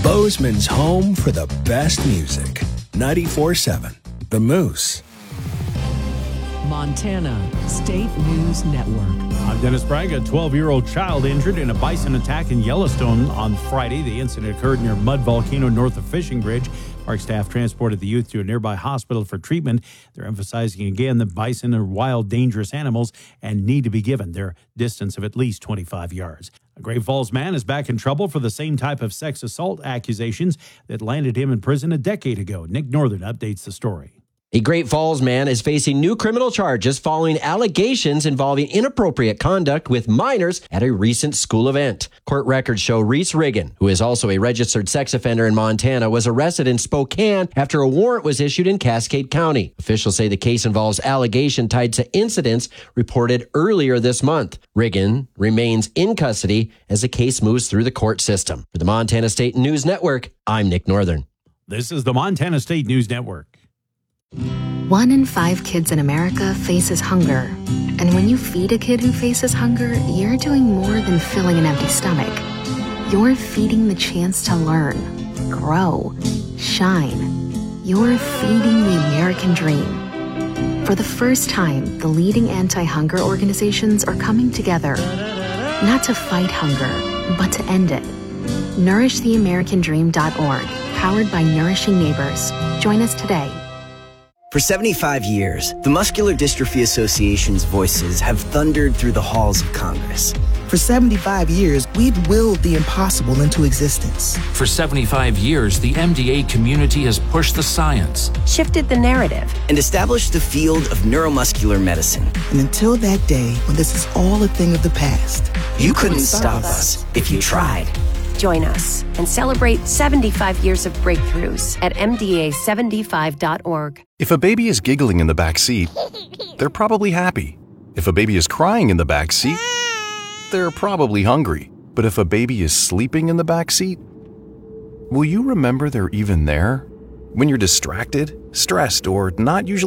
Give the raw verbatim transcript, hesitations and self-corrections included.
Bozeman's home for the best music. ninety-four point seven The Moose. Montana State News Network. I'm Dennis Bragg. A twelve-year-old child injured in a bison attack in Yellowstone on Friday. The incident occurred near Mud Volcano north of Fishing Bridge. Park staff transported the youth to a nearby hospital for treatment. They're emphasizing again that bison are wild, dangerous animals and need to be given their distance of at least twenty-five yards. A Great Falls man is back in trouble for the same type of sex assault accusations that landed him in prison a decade ago. Nick Northern updates the story. A Great Falls man is facing new criminal charges following allegations involving inappropriate conduct with minors at a recent school event. Court records show Reese Riggin, who is also a registered sex offender in Montana, was arrested in Spokane after a warrant was issued in Cascade County. Officials say the case involves allegation tied to incidents reported earlier this month. Riggin remains in custody as the case moves through the court system. For the Montana State News Network, I'm Nick Northern. This is the Montana State News Network. One in five kids in America faces hunger. And when you feed a kid who faces hunger, you're doing more than filling an empty stomach. You're feeding the chance to learn, grow, shine. You're feeding the American dream. For the first time, the leading anti-hunger organizations are coming together, not to fight hunger, but to end it. nourish the american dream dot org, powered by Nourishing Neighbors. Join us today. For seventy-five years, the Muscular Dystrophy Association's voices have thundered through the halls of Congress. For seventy-five years, we've willed the impossible into existence. For seventy-five years, the M D A community has pushed the science, shifted the narrative, and established the field of neuromuscular medicine. And until that day when this is all a thing of the past, you, you couldn't, couldn't stop us if you tried. Join us and celebrate seventy-five years of breakthroughs at M D A seventy-five dot org. If a baby is giggling in the back seat, they're probably happy. If a baby is crying in the back seat, they're probably hungry. But if a baby is sleeping in the back seat, will you remember they're even there? When you're distracted, stressed, or not usually